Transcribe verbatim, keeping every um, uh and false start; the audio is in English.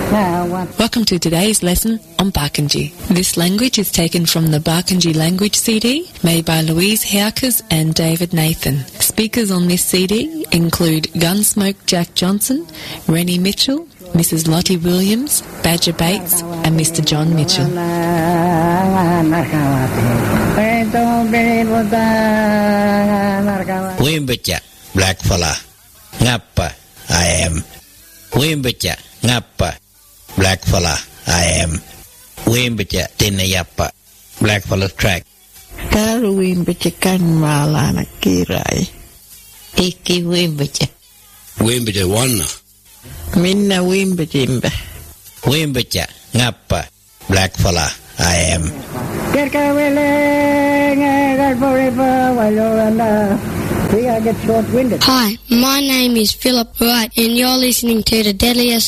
Welcome to today's lesson on Barkindji. This language is taken from the Barkindji language C D made by Louise Howkes and David Nathan. Speakers on this C D include Gunsmoke Jack Johnson, Rennie Mitchell, Missus Lottie Williams, Badger Bates and Mister John Mitchell. Wimbacha, blackfella, ngappa, I am. Wimbacha, ngappa, blackfella, I am. Wimbacha, tinayappa, blackfella track. Karu wimbacha kanmalana kirai. Iki wimbacha. Wimbacha wana. Minna wimbachimba. Wimbacha, ngappa, blackfella, I am. Hi, my name is Philip Wright and you're listening to the Deadliest